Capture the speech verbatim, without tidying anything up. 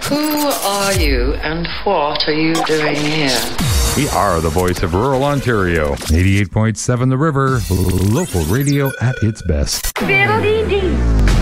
Who are you and what are you doing here? We are the voice of rural Ontario. eighty-eight point seven The River, local radio at its best. Fiddle-dee-dee.